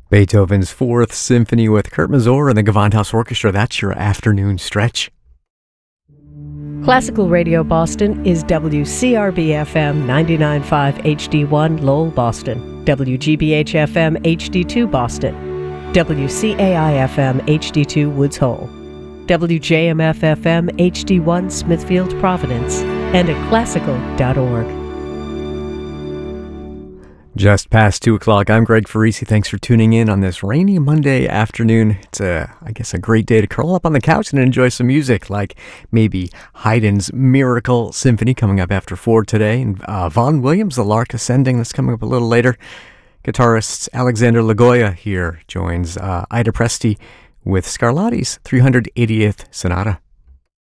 Beethoven's Fourth Symphony with Kurt Masur and the Gewandhaus Orchestra. That's your afternoon stretch. Classical Radio Boston is WCRB-FM 99.5 HD1 Lowell, Boston, WGBH-FM HD2 Boston, WCAI-FM HD2 Woods Hole, WJMF-FM HD1 Smithfield, Providence, and at classical.org. Just past 2 o'clock. I'm Greg Farisi. Thanks for tuning in on this rainy Monday afternoon. It's a great day to curl up on the couch and enjoy some music, like maybe Haydn's Miracle Symphony coming up after 4 today, and Vaughan Williams, The Lark Ascending, that's coming up a little later. Guitarist Alexander Lagoya here joins Ida Presti with Scarlatti's 380th Sonata.